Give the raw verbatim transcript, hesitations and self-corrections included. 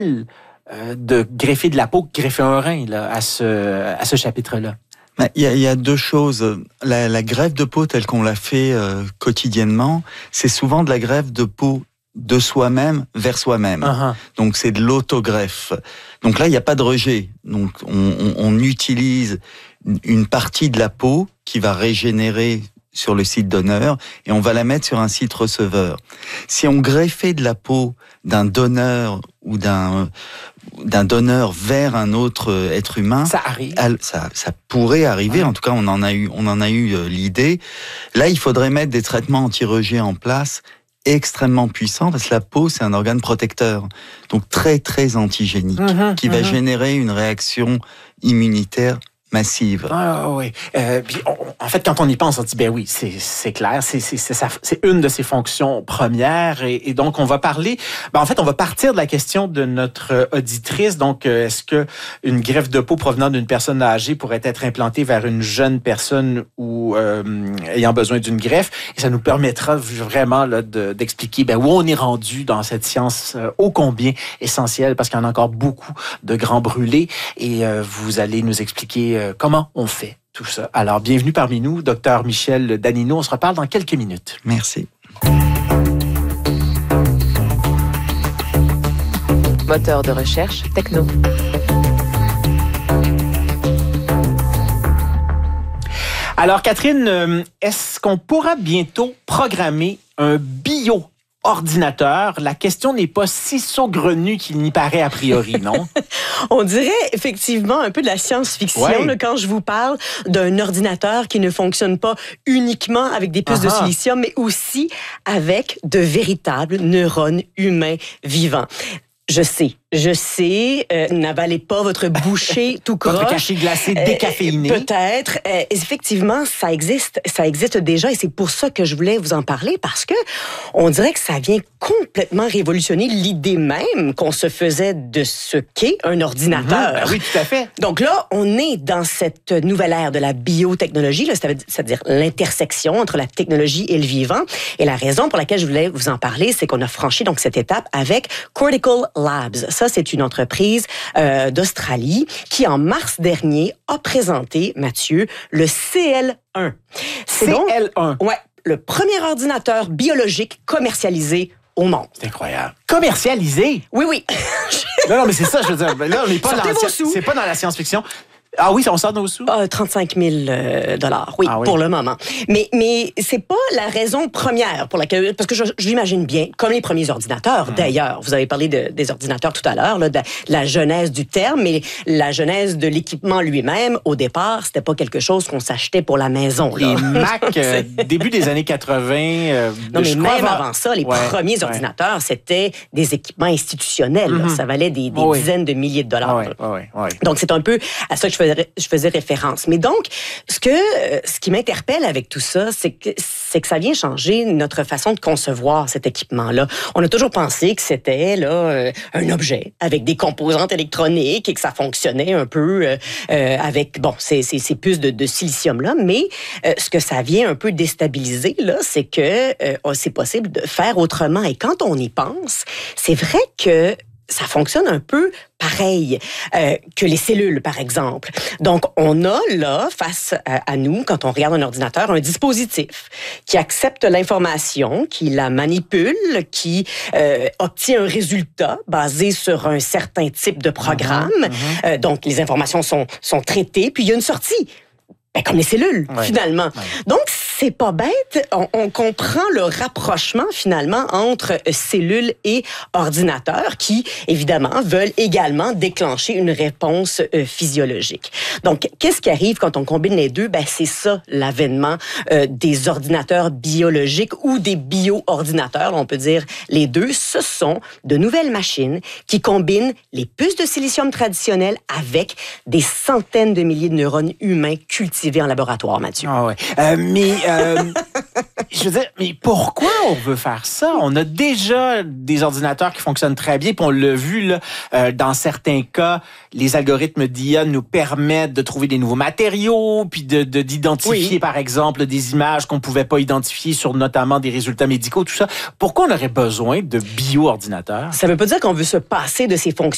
euh, de greffer de la peau, greffer un rein là, à ce, à ce chapitre-là? Il y, a, il y a deux choses. La, la greffe de peau telle qu'on la fait euh, quotidiennement, c'est souvent de la greffe de peau de soi-même vers soi-même. Uh-huh. Donc c'est de l'autogreffe. Donc là, il n'y a pas de rejet. Donc on, on, on utilise une partie de la peau qui va régénérer sur le site donneur et on va la mettre sur un site receveur. Si on greffait de la peau d'un donneur ou d'un d'un donneur vers un autre être humain, ça arrive. Ça, ça pourrait arriver. Ouais. En tout cas, on en a eu, on en a eu euh, l'idée. Là, il faudrait mettre des traitements anti-rejet en place extrêmement puissants parce que la peau, c'est un organe protecteur, donc très très antigénique, mmh, qui mmh. va générer une réaction immunitaire massive. Ah oui. Euh, puis on, en fait, quand on y pense, on dit ben oui, c'est c'est clair, c'est c'est c'est, ça, c'est une de ses fonctions premières et, et donc on va parler. Ben en fait, on va partir de la question de notre auditrice. Donc, euh, est-ce que une greffe de peau provenant d'une personne âgée pourrait être implantée vers une jeune personne ou euh, ayant besoin d'une greffe? Et ça nous permettra vraiment là de, d'expliquer ben où on est rendu dans cette science euh, ô combien essentielle parce qu'il y en a encore beaucoup de grands brûlés et euh, vous allez nous expliquer comment on fait tout ça. Alors, bienvenue parmi nous, docteur Michel Danino. On se reparle dans quelques minutes. Merci. Moteur de recherche techno. Alors, Catherine, est-ce qu'on pourra bientôt programmer un bio ordinateur? La question n'est pas si saugrenue qu'il n'y paraît a priori, non? On dirait effectivement un peu de la science-fiction ouais. là, quand je vous parle d'un ordinateur qui ne fonctionne pas uniquement avec des puces uh-huh. de silicium, mais aussi avec de véritables neurones humains vivants. Je sais, je sais, euh, n'avalez pas votre bouchée tout croche. Votre cachet glacé décaféiné. Euh, peut-être. Euh, effectivement, ça existe, ça existe déjà et c'est pour ça que je voulais vous en parler parce que on dirait que ça vient complètement révolutionner l'idée même qu'on se faisait de ce qu'est un ordinateur. Mmh, ben oui, tout à fait. Donc là, on est dans cette nouvelle ère de la biotechnologie, là, c'est-à-dire l'intersection entre la technologie et le vivant. Et la raison pour laquelle je voulais vous en parler, c'est qu'on a franchi donc cette étape avec Cortical Labs. Ça, c'est une entreprise euh, d'Australie qui, en mars dernier, a présenté, Mathieu, le C L un. C'est C L un? Donc, ouais, le premier ordinateur biologique commercialisé au monde. C'est incroyable. Commercialisé? Oui, oui. non, non, mais c'est ça, je veux dire. Là, on n'est pas, dans, c'est pas dans la science-fiction. Ah oui, on sort nos sous? Euh, trente-cinq mille dollars, oui, ah oui, pour le moment. Mais, mais c'est pas la raison première pour laquelle... Parce que je, je l'imagine bien, comme les premiers ordinateurs, mmh. d'ailleurs. Vous avez parlé de, des ordinateurs tout à l'heure, là, de la genèse du terme, mais la genèse de l'équipement lui-même, au départ, c'était pas quelque chose qu'on s'achetait pour la maison. Là. Les Mac, euh, début des années quatre-vingts... Euh, non, mais même avant... avant ça, les ouais, premiers ouais. ordinateurs, c'était des équipements institutionnels. Mmh. Ça valait des, des oh, dizaines oui. de milliers de dollars. Oui, oui, oui. Donc, c'est un peu à ça que je je faisais référence. Mais donc, ce que, ce qui m'interpelle avec tout ça, c'est que, c'est que ça vient changer notre façon de concevoir cet équipement-là. On a toujours pensé que c'était là un objet avec des composantes électroniques et que ça fonctionnait un peu euh, avec bon ces, ces, ces puces de, de silicium-là. Mais euh, ce que ça vient un peu déstabiliser là, c'est que euh, c'est possible de faire autrement. Et quand on y pense, c'est vrai que ça fonctionne un peu pareil euh, que les cellules, par exemple. Donc, on a là, face à, à nous, quand on regarde un ordinateur, un dispositif qui accepte l'information, qui la manipule, qui euh, obtient un résultat basé sur un certain type de programme. Mm-hmm, mm-hmm. Euh, donc, les informations sont, sont traitées, puis il y a une sortie. Ben, comme les cellules, ouais, finalement. Ouais. Donc, c'est pas bête. On, on comprend le rapprochement, finalement, entre cellules et ordinateurs qui, évidemment, veulent également déclencher une réponse euh, physiologique. Donc, qu'est-ce qui arrive quand on combine les deux? Ben, c'est ça, l'avènement euh, des ordinateurs biologiques ou des bio-ordinateurs. On peut dire les deux. Ce sont de nouvelles machines qui combinent les puces de silicium traditionnelles avec des centaines de milliers de neurones humains cultivés en laboratoire, Mathieu. Ah ouais. Euh, mais, euh, je veux dire, mais pourquoi on veut faire ça? On a déjà des ordinateurs qui fonctionnent très bien, puis on l'a vu, là, euh, dans certains cas, les algorithmes d'I A nous permettent de trouver des nouveaux matériaux, puis de, de, d'identifier, oui. par exemple, des images qu'on ne pouvait pas identifier sur notamment des résultats médicaux, tout ça. Pourquoi on aurait besoin de bio-ordinateurs? Ça ne veut pas dire qu'on veut se passer de ces fonctions